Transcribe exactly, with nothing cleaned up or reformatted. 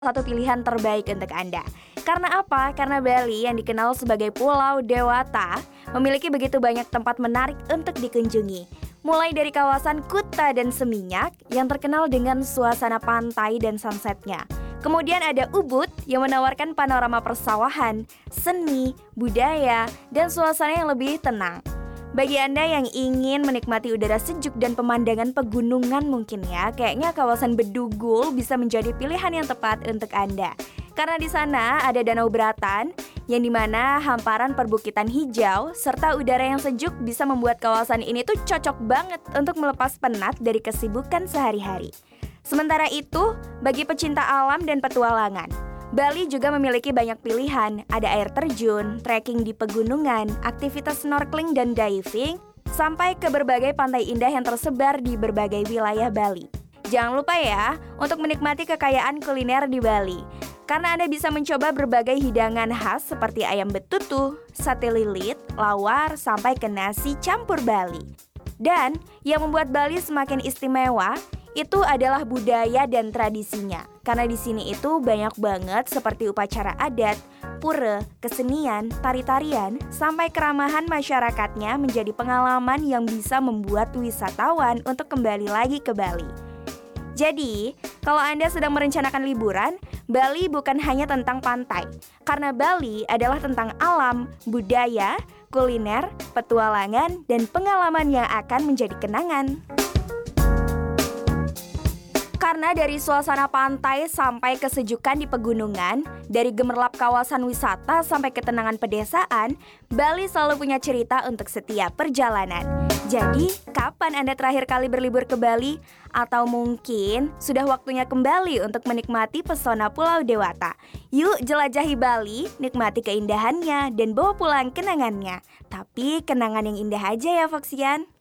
satu pilihan terbaik untuk Anda. Karena apa? Karena Bali yang dikenal sebagai Pulau Dewata memiliki begitu banyak tempat menarik untuk dikunjungi. Mulai dari kawasan Kuta dan Seminyak yang terkenal dengan suasana pantai dan sunsetnya. Kemudian ada Ubud yang menawarkan panorama persawahan, seni, budaya, dan suasana yang lebih tenang. Bagi Anda yang ingin menikmati udara sejuk dan pemandangan pegunungan mungkin ya, kayaknya kawasan Bedugul bisa menjadi pilihan yang tepat untuk Anda. Karena di sana ada Danau Beratan, yang dimana hamparan perbukitan hijau serta udara yang sejuk bisa membuat kawasan ini tuh cocok banget untuk melepas penat dari kesibukan sehari-hari. Sementara itu, bagi pecinta alam dan petualangan, Bali juga memiliki banyak pilihan, ada air terjun, trekking di pegunungan, aktivitas snorkeling dan diving, sampai ke berbagai pantai indah yang tersebar di berbagai wilayah Bali. Jangan lupa ya, untuk menikmati kekayaan kuliner di Bali, karena Anda bisa mencoba berbagai hidangan khas seperti ayam betutu, sate lilit, lawar, sampai ke nasi campur Bali. Dan yang membuat Bali semakin istimewa, itu adalah budaya dan tradisinya. Karena di sini itu banyak banget seperti upacara adat, pura, kesenian, tari-tarian, sampai keramahan masyarakatnya menjadi pengalaman yang bisa membuat wisatawan untuk kembali lagi ke Bali. Jadi, kalau Anda sedang merencanakan liburan, Bali bukan hanya tentang pantai. Karena Bali adalah tentang alam, budaya, kuliner, petualangan, dan pengalaman yang akan menjadi kenangan. Karena dari suasana pantai sampai kesejukan di pegunungan, dari gemerlap kawasan wisata sampai ketenangan pedesaan, Bali selalu punya cerita untuk setiap perjalanan. Jadi, kapan Anda terakhir kali berlibur ke Bali? Atau mungkin sudah waktunya kembali untuk menikmati pesona Pulau Dewata? Yuk jelajahi Bali, nikmati keindahannya, dan bawa pulang kenangannya. Tapi kenangan yang indah aja ya, Foxian.